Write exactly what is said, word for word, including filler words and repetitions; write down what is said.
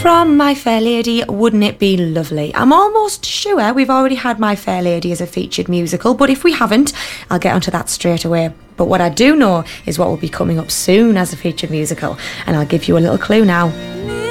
From My Fair Lady, Wouldn't It Be Lovely? I'm almost sure we've already had My Fair Lady as a featured musical, but if we haven't, I'll get onto that straight away. But what I do know is what will be coming up soon as a featured musical, and I'll give you a little clue now.